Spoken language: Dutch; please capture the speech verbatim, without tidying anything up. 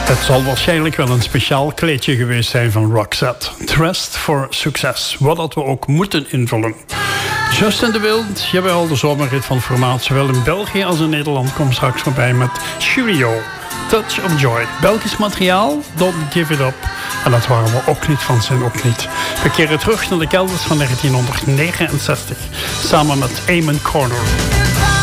Het zal waarschijnlijk wel een speciaal kleedje geweest zijn van Roxette. Dressed for Success, wat dat we ook moeten invullen. Justin de Wild, jawel, de zomerrit van formaat, zowel in België als in Nederland, komt straks voorbij met Cheerio, Touch of Joy. Belgisch materiaal, Don't Give It Up. En dat waren we ook niet van zijn, ook niet. We keren terug naar de kelders van negentien negenenzestig, samen met Eamon Corner.